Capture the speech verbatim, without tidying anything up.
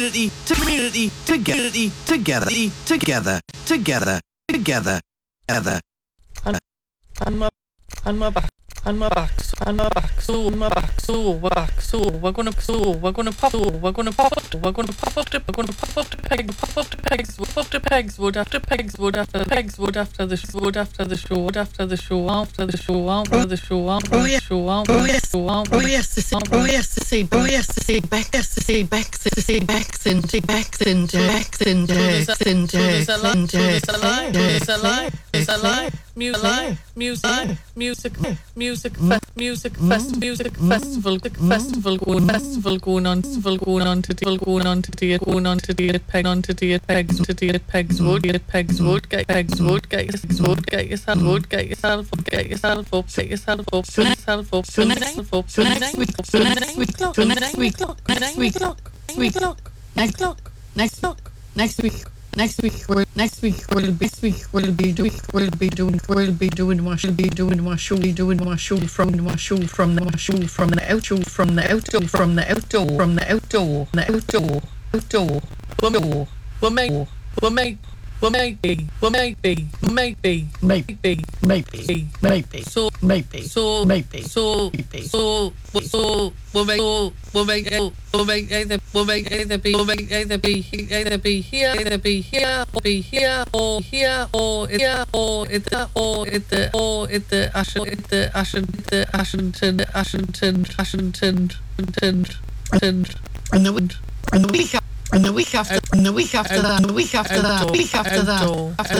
community, community, together, together, together, together, together, together. On my, on my back, on my back, on my back, so on my back, so back, so we're gonna, so we're gonna pop, so we're gonna pop up, we're gonna pop up the, we're gonna pop up the pegs, pop up the pegs, pop up the pegs, wood after pegs, wood after pegs, wood after the, wood after the show, wood after the show, after the show, after the show, after the show, after Oh the yes, show, oh yes, to say, oh yes, to say, oh yes, to say, back, yes, to say, back, to say, backs and backs and backs and backs and There's backs a and there's a backs there's a and there's a live, music, music, music, music, music, fest, music festival, festival going, festival going on, festival going on to the, going on to the, going on to the peg, on to the pegs, to the pegs, wood, get pegs, wood, get pegs, wood, get yourself, wood, get yourself, wood, get yourself up, get yourself up, get yourself up, get yourself up, So next week, so next week, so next week, so next week, next week, next week, next clock, next clock, next week, next week, we'll, next week, we'll be, next week, we'll be doing, we'll be doing, we'll be doing, what should be doing, what should be doing, what should from, what should from the, what should from the outdoor, from the outdoor, from the outdoor, from the outdoor, the outdoor, outdoor, outdoor, Well, may, well, may, well, maybe, well, maybe, maybe, maybe, maybe, maybe, maybe, so, maybe, so, maybe, so, maybe. so, so, we'll make, so, we'll make, we'll make either, we'll make either be, we'll make either be, either be here, either be here, or be here, or here, or here, or it, or it, or it, the Ashen, it, the Ashen, the Ashington, Ashington, Ashington, Ashington, Ashington, And the week, and the week, and the week after, and the week after that, and the week after that, week after that, after